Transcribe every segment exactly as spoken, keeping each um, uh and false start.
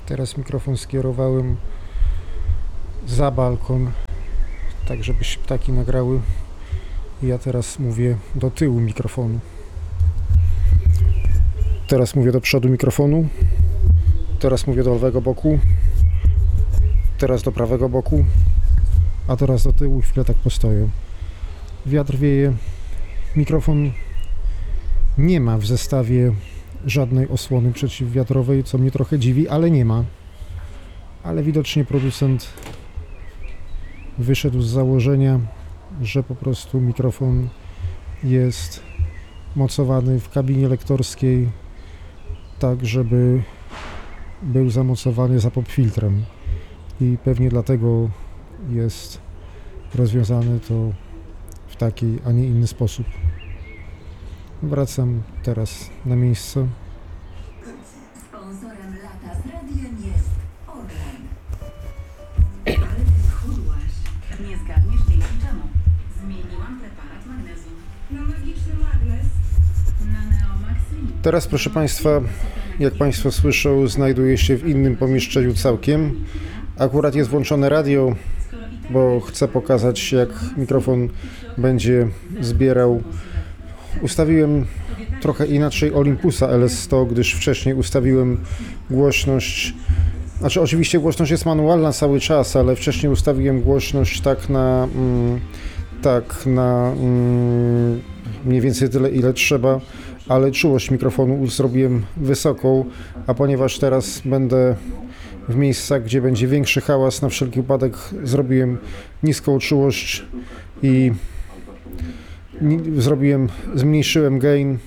Teraz mikrofon skierowałem za balkon, tak żeby się ptaki nagrały. I ja teraz mówię do tyłu mikrofonu. Teraz mówię do przodu mikrofonu. Teraz mówię do lewego boku. Teraz do prawego boku. A teraz do tyłu i chwilę tak postoję. Wiatr wieje. Mikrofon nie ma w zestawie żadnej osłony przeciwwiatrowej, co mnie trochę dziwi, ale nie ma. Ale widocznie producent wyszedł z założenia, że po prostu mikrofon jest mocowany w kabinie lektorskiej tak, żeby był zamocowany za popfiltrem i pewnie dlatego jest rozwiązane to w taki, a nie inny sposób. Wracam teraz na miejsce. Sponsorem lata z radiem jest Orlen. Ale ty schudłaś. Nie zgadniesz dzięki czemu. Zmieniłam preparat magnezu. Na magiczny magnes. Na Neomaxin. Teraz, proszę Państwa, jak Państwo słyszą, znajduję się w innym pomieszczeniu całkiem. Akurat jest włączone radio, bo chcę pokazać, jak mikrofon będzie zbierał. Ustawiłem trochę inaczej Olympusa L S sto, gdyż wcześniej ustawiłem głośność, znaczy oczywiście głośność jest manualna cały czas, ale wcześniej ustawiłem głośność tak na mm, tak na mm, mniej więcej tyle, ile trzeba, ale czułość mikrofonu zrobiłem wysoką, a ponieważ teraz będę w miejscach, gdzie będzie większy hałas, na wszelki wypadek zrobiłem niską czułość i zrobiłem, zmniejszyłem gain,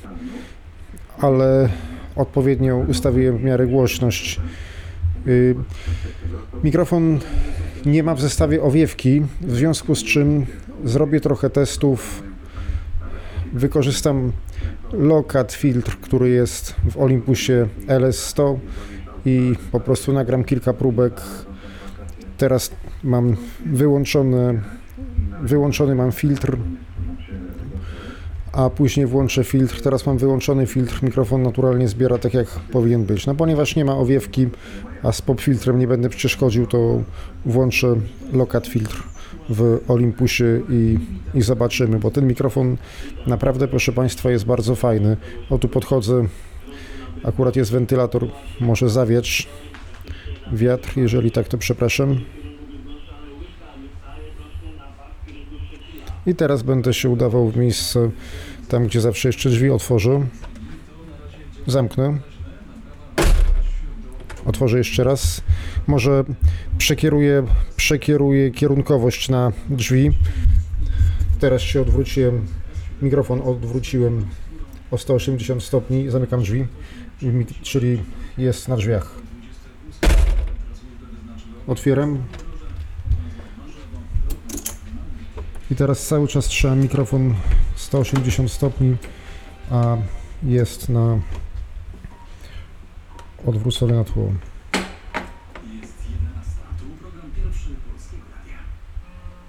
ale odpowiednio ustawiłem w miarę głośność. Yy, mikrofon nie ma w zestawie owiewki, w związku z czym zrobię trochę testów. Wykorzystam low-cut filtr, który jest w Olympusie L S sto i po prostu nagram kilka próbek. Teraz mam wyłączony, wyłączony mam filtr, a później włączę filtr. Teraz mam wyłączony filtr, mikrofon naturalnie zbiera tak, jak powinien być. No ponieważ nie ma owiewki, a z pop-filtrem nie będę przeszkodził, to włączę low-cut filtr w Olympusie i, i zobaczymy, bo ten mikrofon naprawdę, proszę Państwa, jest bardzo fajny. O, tu podchodzę, akurat jest wentylator, może zawiać wiatr, jeżeli tak, to przepraszam. I teraz będę się udawał w miejsce, tam gdzie zawsze jeszcze drzwi otworzę. Zamknę. Otworzę jeszcze raz. Może przekieruję, przekieruję kierunkowość na drzwi. Teraz się odwróciłem, mikrofon odwróciłem o sto osiemdziesiąt stopni. Zamykam drzwi, czyli jest na drzwiach. Otwieram. I teraz cały czas trzymam mikrofon sto osiemdziesiąt stopni, a jest na odwrócony na tło.